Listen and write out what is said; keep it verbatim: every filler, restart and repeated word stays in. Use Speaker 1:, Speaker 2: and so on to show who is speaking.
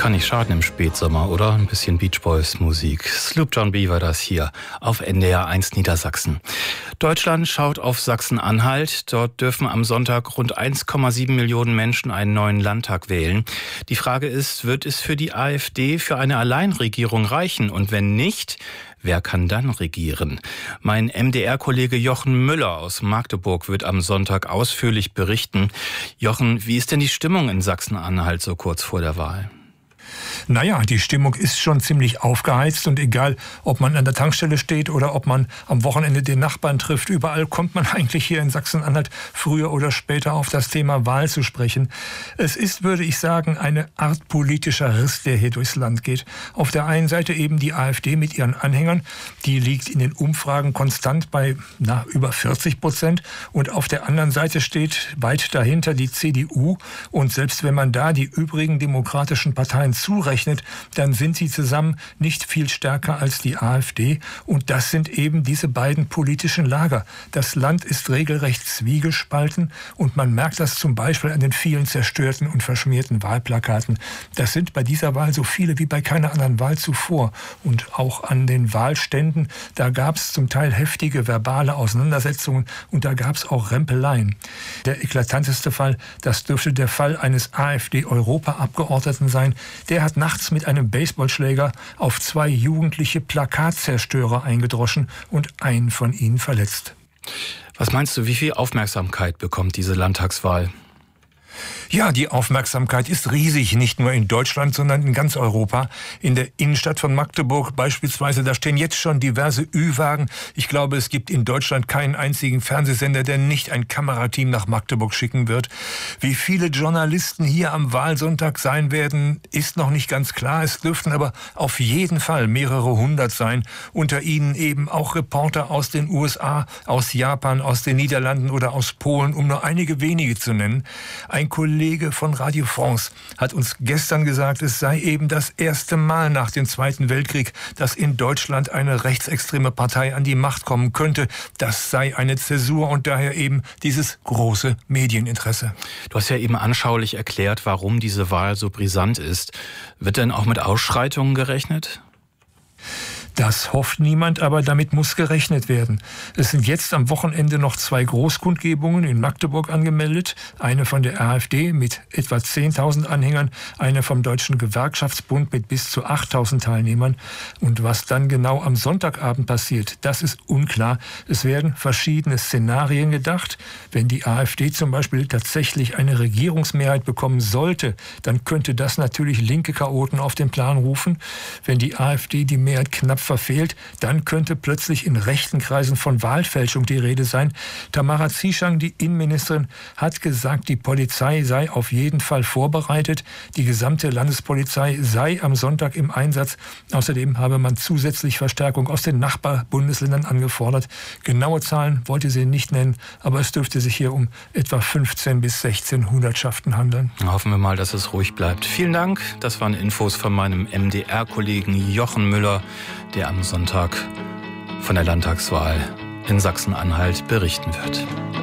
Speaker 1: Kann nicht schaden im Spätsommer, oder? Ein bisschen Beach Boys Musik. Sloop John B. war das hier auf N D R eins Niedersachsen. Deutschland schaut auf Sachsen-Anhalt. Dort dürfen am Sonntag rund eins Komma sieben Millionen Menschen einen neuen Landtag wählen. Die Frage ist, wird es für die AfD für eine Alleinregierung reichen? Und wenn nicht, wer kann dann regieren? Mein M D R-Kollege Jochen Müller aus Magdeburg wird am Sonntag ausführlich berichten. Jochen, wie ist denn die Stimmung in Sachsen-Anhalt so kurz vor der Wahl?
Speaker 2: Naja, die Stimmung ist schon ziemlich aufgeheizt und egal, ob man an der Tankstelle steht oder ob man am Wochenende den Nachbarn trifft, überall kommt man eigentlich hier in Sachsen-Anhalt früher oder später auf das Thema Wahl zu sprechen. Es ist, würde ich sagen, eine Art politischer Riss, der hier durchs Land geht. Auf der einen Seite eben die AfD mit ihren Anhängern, die liegt in den Umfragen konstant bei na, über vierzig Prozent und auf der anderen Seite steht weit dahinter die C D U und selbst wenn man da die übrigen demokratischen Parteien zurechnet, dann sind sie zusammen nicht viel stärker als die AfD. Und das sind eben diese beiden politischen Lager. Das Land ist regelrecht zwiegespalten und man merkt das zum Beispiel an den vielen zerstörten und verschmierten Wahlplakaten. Das sind bei dieser Wahl so viele wie bei keiner anderen Wahl zuvor. Und auch an den Wahlständen, da gab es zum Teil heftige verbale Auseinandersetzungen und da gab es auch Rempeleien. Der eklatanteste Fall, das dürfte der Fall eines AfD-Europaabgeordneten sein. Der hat nachts mit einem Baseballschläger auf zwei jugendliche Plakatzerstörer eingedroschen und einen von ihnen verletzt.
Speaker 1: Was meinst du, wie viel Aufmerksamkeit bekommt diese Landtagswahl?
Speaker 2: Ja, die Aufmerksamkeit ist riesig, nicht nur in Deutschland, sondern in ganz Europa. In der Innenstadt von Magdeburg beispielsweise, da stehen jetzt schon diverse Ü-Wagen. Ich glaube, es gibt in Deutschland keinen einzigen Fernsehsender, der nicht ein Kamerateam nach Magdeburg schicken wird. Wie viele Journalisten hier am Wahlsonntag sein werden, ist noch nicht ganz klar. Es dürften aber auf jeden Fall mehrere hundert sein. Unter ihnen eben auch Reporter aus den U S A, aus Japan, aus den Niederlanden oder aus Polen, um nur einige wenige zu nennen. Ein Kollege von Radio France hat uns gestern gesagt, es sei eben das erste Mal nach dem Zweiten Weltkrieg, dass in Deutschland eine rechtsextreme Partei an die Macht kommen könnte. Das sei eine Zäsur und daher eben dieses große Medieninteresse.
Speaker 1: Du hast ja eben anschaulich erklärt, warum diese Wahl so brisant ist. Wird denn auch mit Ausschreitungen gerechnet?
Speaker 2: Das hofft niemand, aber damit muss gerechnet werden. Es sind jetzt am Wochenende noch zwei Großkundgebungen in Magdeburg angemeldet. Eine von der AfD mit etwa zehntausend Anhängern, eine vom Deutschen Gewerkschaftsbund mit bis zu achttausend Teilnehmern. Und was dann genau am Sonntagabend passiert, das ist unklar. Es werden verschiedene Szenarien gedacht. Wenn die AfD zum Beispiel tatsächlich eine Regierungsmehrheit bekommen sollte, dann könnte das natürlich linke Chaoten auf den Plan rufen. Wenn die AfD die Mehrheit knapp verfehlt, dann könnte plötzlich in rechten Kreisen von Wahlfälschung die Rede sein. Tamara Zieschang, die Innenministerin, hat gesagt, die Polizei sei auf jeden Fall vorbereitet. Die gesamte Landespolizei sei am Sonntag im Einsatz. Außerdem habe man zusätzlich Verstärkung aus den Nachbarbundesländern angefordert. Genaue Zahlen wollte sie nicht nennen, aber es dürfte sich hier um etwa fünfzehn bis sechzehn Hundertschaften handeln.
Speaker 1: Hoffen wir mal, dass es ruhig bleibt. Vielen Dank. Das waren Infos von meinem M D R-Kollegen Jochen Müller, der am Sonntag von der Landtagswahl in Sachsen-Anhalt berichten wird.